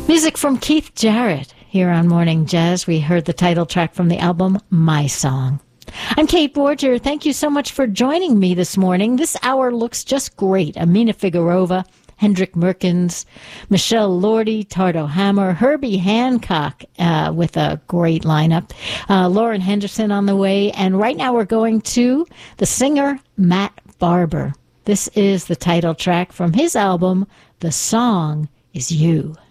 Music from Keith Jarrett here on Morning Jazz. We heard the title track from the album My Song. I'm Kate Borger. Thank you so much for joining me this morning. This hour looks just great. Amina Figueroa, Hendrik Merkins, Michelle Lordy, Tardo Hammer, Herbie Hancock with a great lineup, Lauren Henderson on the way, and right now we're going to the singer Matt Barber. This is the title track from his album, The Song Is You.